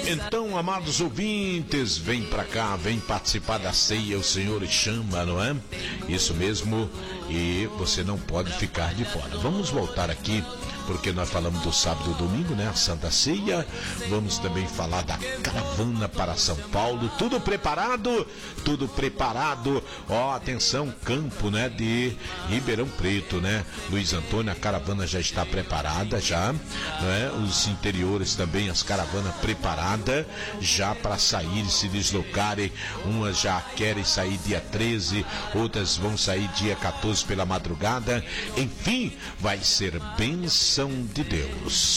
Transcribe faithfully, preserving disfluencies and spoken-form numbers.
Então, amados ouvintes, vem pra cá, vem participar da ceia, o Senhor chama, não é? Isso mesmo, e você não pode ficar de fora. Vamos voltar aqui, porque nós falamos do sábado e domingo, né? A Santa Ceia. Vamos também falar da caravana para São Paulo. Tudo preparado? Tudo preparado. Ó, atenção, campo, né? De Ribeirão Preto, né? Luiz Antônio, a caravana já está preparada, já, né? Os interiores também, as caravanas preparadas, já para sair e se deslocarem. Umas já querem sair dia treze, outras vão sair dia quatorze pela madrugada. Enfim, vai ser bênção de Deus.